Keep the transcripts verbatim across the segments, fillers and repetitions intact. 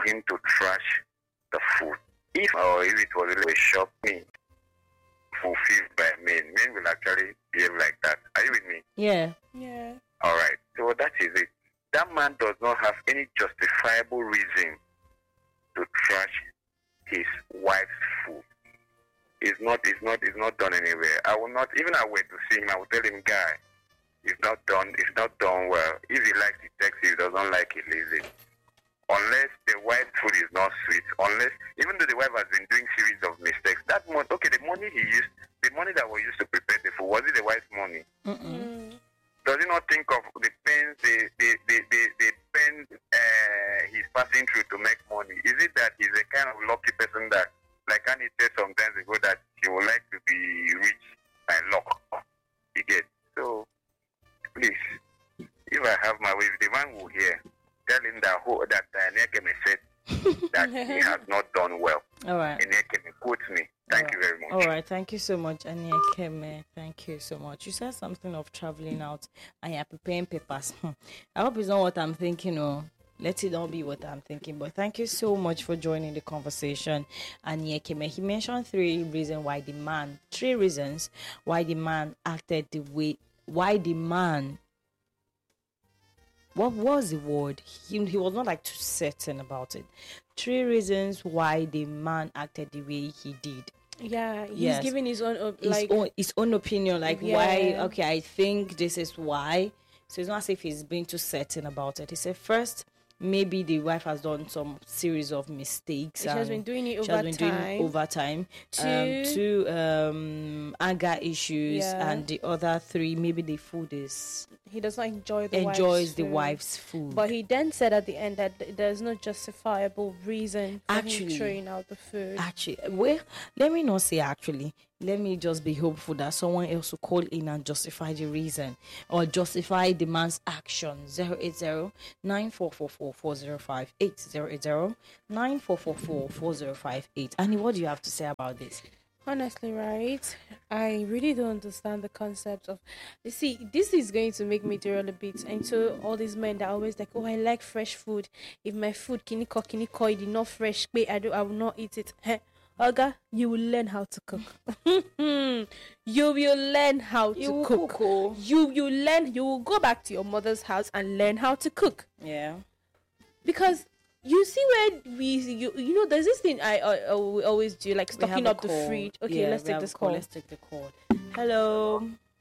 him to trash the food. If or if it was really a shop mean fulfilled by men, men will actually behave like that. Are you with me? Yeah. Yeah. All right. So that is it. That man does not have any justifiable reason to trash his wife's food. It's not, it's not, it's not done anywhere. I will not, even if I were to see him, I will tell him, guy, it's not done, it's not done well. If he likes it, takes it. If he doesn't like it, leaves it. Unless the wife's food is not sweet, unless, even though the wife has been doing series of mistakes, that money, okay, the money he used, the money that was used to prepare the food, was it the wife's money? Mm-mm. Does he not think of the pains, the, the, the, the, the pain uh, he's passing through to make money? Is it that he's a kind of lucky person that, like Annie said sometimes ago, that he would like to be rich by luck? You get? So, please, if I have my way, if the man will hear, tell him that who, that uh, Nekeme said that he has not done well. All right. And Nekeme quotes me. Thank All you very much. All right. Thank you so much, Anya Keme. Thank you so much. You said something of traveling out and you're preparing papers. Hmm. I hope it's not what I'm thinking, or let it not be what I'm thinking. But thank you so much for joining the conversation, Anya Keme. He mentioned three reasons why the man, three reasons why the man acted the way, why the man. What was the word? He, he was not like too certain about it. Three reasons why the man acted the way he did. Yeah, he's Yes. giving his own, uh, His like, own his own opinion, like Yeah. why. Okay, I think this is why. So it's not as if he's being too certain about it. He said first, maybe the wife has done some series of mistakes. she has and been doing it she over has been time. doing over time. Two- um, two um, anger issues, Yeah. and the other three, maybe the food is He does not enjoy the enjoys wife's the food. wife's food. But he then said at the end that th- there's no justifiable reason for Actually- him throwing out the food. Actually, well, let me not say actually. Let me just be hopeful that someone else will call in and justify the reason or justify the man's action. zero eight zero nine four four four four zero five eight zero eight zero nine four four four four zero five eight. Annie, what do you have to say about this? Honestly, right? I really don't understand the concept of. You see, this is going to make me derail a bit into all these men that are always like, "Oh, I like fresh food. If my food kiniko kiniko is not fresh, wait, I do, I will not eat it." Heh. Olga, you will learn how to cook. You will learn how to You will cook. cook, oh. You you learn. You will go back to your mother's house and learn how to cook. Yeah. Because you see where we you, you know there's this thing I uh, uh, we always do, like We stocking have a up the call. fridge. Okay, Yeah, let's we take have this a call. call. Let's take the call. Hello.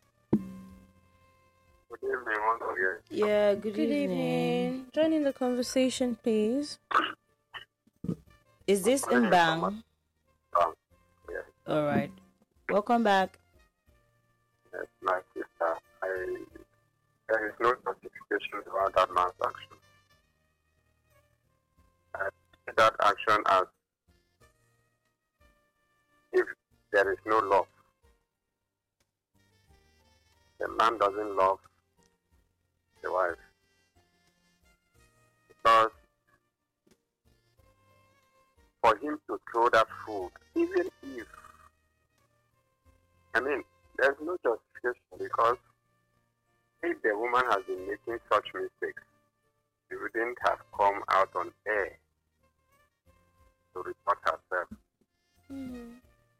Good evening, once again. Yeah. Good, Good evening. Join in the conversation, please. Is this in Bang? Um, yes, All right. Welcome back. yes, my sister. I, there is no justification about that man's action. I see that action as if there is no love. The man doesn't love the wife. Because for him to throw that food, even if, I mean, there's no justification, because if the woman has been making such mistakes, she wouldn't have come out on air to report herself. Mm-hmm.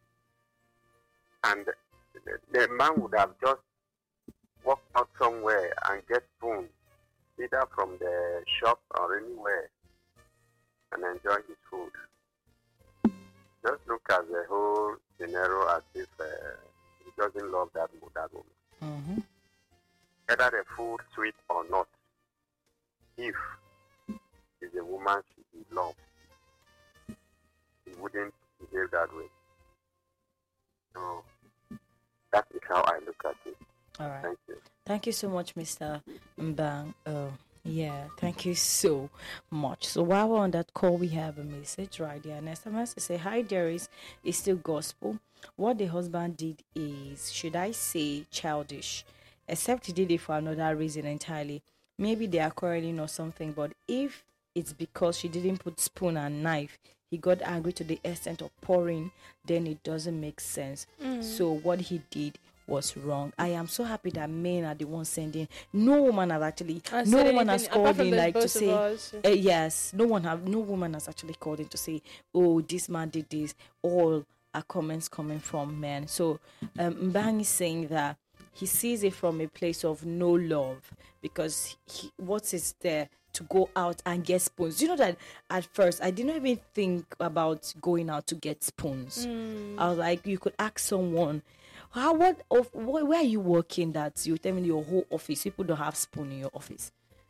And the, the man would have just walked out somewhere and get spoon, either from the shop or anywhere, and enjoy his food. Just look at the whole scenario as if uh, he doesn't love that, that woman. Mm-hmm. Whether the food sweet or not, if it's a woman he loves, he wouldn't behave that way. So that is how I look at it. All right. Thank you. Thank you so much, Mister Mbang. Uh, yeah, thank you so much. So while we're on that call, we have a message right there. An S M S to say, "Hi, dearest, it's still gospel. What the husband did is, should I say, childish, except he did it for another reason entirely. Maybe they are quarreling or something, but if it's because she didn't put spoon and knife, he got angry to the extent of pouring, then it doesn't make sense. So what he did was wrong. I am so happy that men are the ones sending. No woman has actually, I no said woman anything has apart called from in the like to both of say, us. uh, yes, no one have, no woman has actually called in to say, oh, this man did this. All are comments coming from men. So um, Mbang is saying that he sees it from a place of no love because he, what is there to go out and get spoons? You know that at first I didn't even think about going out to get spoons. Mm. I was like, you could ask someone, how what of where, where are you working that you tell me your whole office people don't have spoon in your office?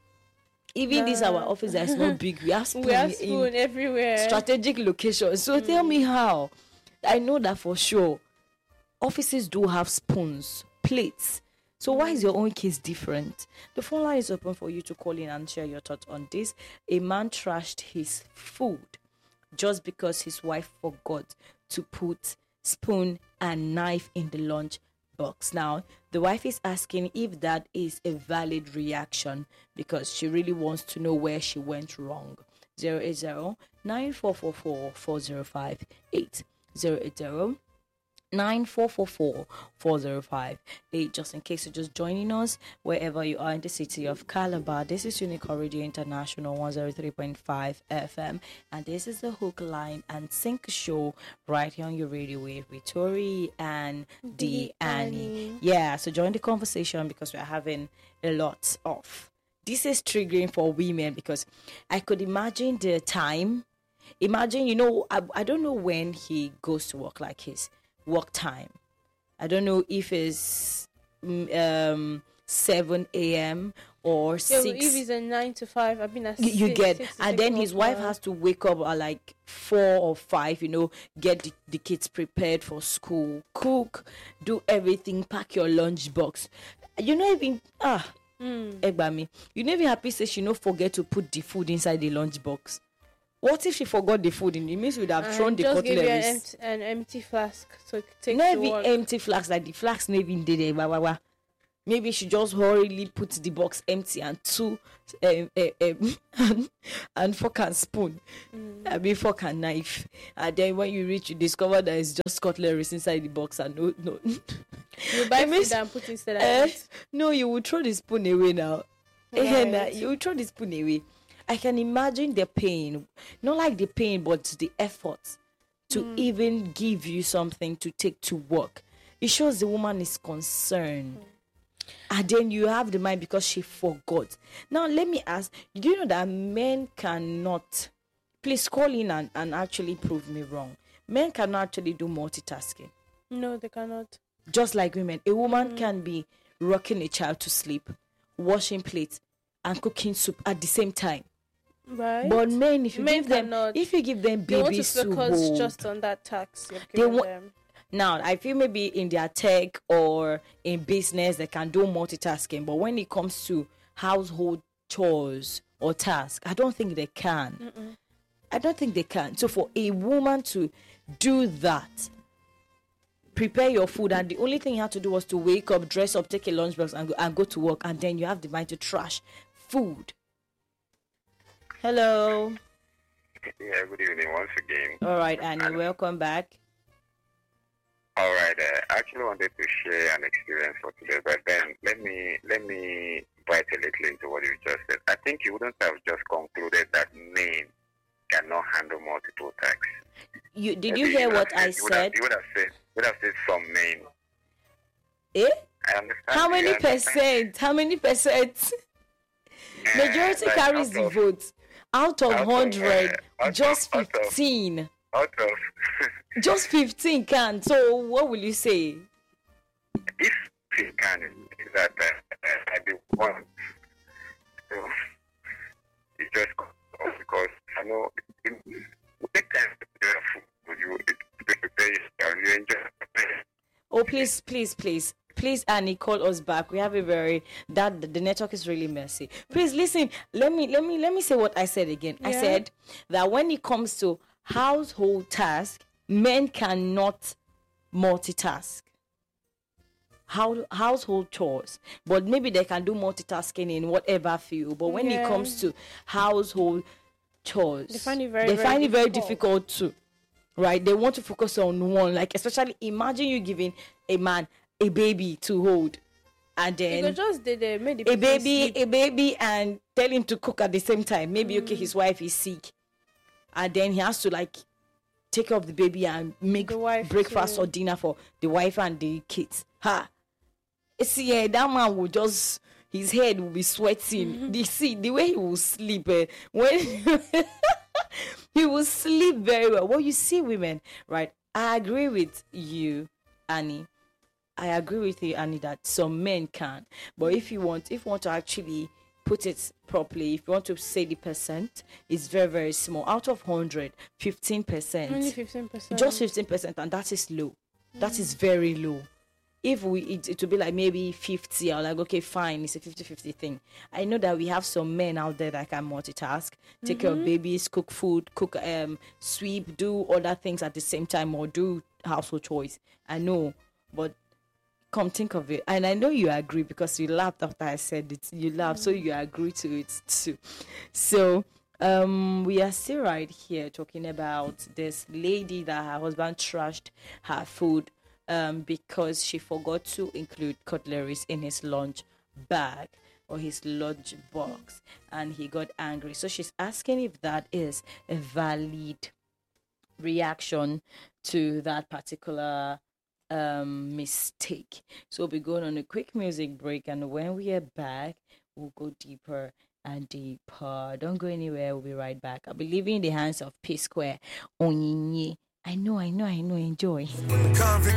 Even this our Nah. office that is not big, we have spoon, We have in spoon everywhere. strategic locations. So tell me how. I know that for sure. Offices do have spoons, plates. So why is your own case different? The phone line is open for you to call in and share your thoughts on this. A man trashed his food just because his wife forgot to put spoon and knife in the lunch box. Now, the wife is asking if that is a valid reaction because she really wants to know where she went wrong. zero eight zero nine four four four four zero five eight. zero eight zero nine four four four four zero five eight. Just in case you're just joining us wherever you are in the city of Calabar, this is Unicorn Radio International one oh three point five F M, and this is the Hook, Line and Sink show right here on your radio wave with Tori and D Annie. Yeah, so join the conversation because we're having a lot of this is triggering for women because I could imagine the time. Imagine, you know, I, I don't know when he goes to work, like his work time. I don't know if it's um seven a.m. or Yeah, six. well, if it's a nine to five, I've been at you, you six, get, six to and six then his wife o'clock. has to wake up at like four or five. You know, get the, the kids prepared for school, cook, do everything, pack your lunch box. You know, even ah, Mm. Egbami, you never happy say she no forget to put the food inside the lunch box. What if she forgot the food in it? Means we'd have And thrown the just give you an cutleries. empty, an empty flask to take Not to even work. empty flask, like the flask never even did it. Blah, blah, blah. Maybe she just hurriedly put the box empty and two um, um, um, and fork and spoon. Mm. I mean fork and knife. And then when you reach, you discover that it's just cutleries inside the box and no no. You buy It means- food and put instead of Eh, it. no, you will throw the spoon away now. Right. And, uh, you will throw the spoon away. I can imagine the pain, not like the pain, but the effort to Mm. even give you something to take to work. It shows the woman is concerned. And then you have the mind because she forgot. Now, let me ask, do you know that men cannot, please call in and, and actually prove me wrong. Men cannot actually do multitasking. No, they cannot. Just like women. A woman Mm. can be rocking a child to sleep, washing plates, and cooking soup at the same time. Right? But men, if you Men give them, cannot. if you give them they want baby to soup, focus bowl, just on that tax you've They given wa- them. now I feel maybe in their tech or in business they can do multitasking, but when it comes to household chores or tasks, I don't think they can. Mm-mm. I don't think they can. So for a woman to do that, prepare your food, and the only thing you have to do was to wake up, dress up, take a lunchbox, and go and go to work, and then you have the mind to trash food. Hello. Yeah, good evening once again. All right, Annie, welcome back. All right, uh, I actually wanted to share an experience for today, but then let me let me bite a little into what you just said. I think you wouldn't have just concluded that men cannot handle multiple tasks. You did Maybe you hear would what have I said- you would have- said? You would have said, you would have said some men. Eh? I understand. How you many understand. percent? How many percent? Uh, Majority like carries out the of- vote. Out of out of, hundred, uh, out just of- out of- fifteen. Out of Just fifteen can. So what will you say? if we can, is that uh, uh, I do want to it just goes off because I know it will take time to prepare food for you. It to prepare yourself. You enjoy it. Oh, please, please, please. Please, Annie, call us back. We have a very that the network is really messy. Please listen. Let me let me let me say what I said again. I Yeah. said that when it comes to household tasks, men cannot multitask. How household chores, but maybe they can do multitasking in whatever field. But when it Yeah. comes to household chores, They find it very, they very find it very difficult. difficult too. Right? They want to focus on one. Like especially imagine you giving a man a baby to hold, and You then could just did it, made the a person baby, sleep. a baby, and tell him to cook at the same time. Maybe okay, his wife is sick, and then he has to like take care of the baby and make The wife breakfast too. or dinner for the wife and the kids. Ha! See, eh, that man will just his head will be sweating. The see the way he will sleep eh, when he will sleep very well. Well, you see, women, right? I agree with you, Annie. I agree with you, Annie, that some men can. But if you want, if you want to actually put it properly, if you want to say the percent, it's very, very small. Out of one hundred, fifteen Only percent. fifteen percent. Just fifteen percent, and that is low. That is very low. If we, it, it would be like maybe fifty, I'm like, okay, fine, it's a fifty-fifty thing. I know that we have some men out there that can multitask, take care of babies, cook food, cook, um, sweep, do other things at the same time, or do household chores. I know, but come think of it, and I know you agree because you laughed after I said it. You laughed, so you agree to it too. So um we are still right here talking about this lady that her husband trashed her food um because she forgot to include cutleries in his lunch bag or his lunch box, and he got angry. So she's asking if that is a valid reaction to that particular um mistake. So we'll be going on a quick music break, and when we are back, we'll go deeper and deeper. Don't go anywhere. We'll be right back. I'll be leaving in the hands of P Square. Onyinye. I know, I know, I know. Enjoy.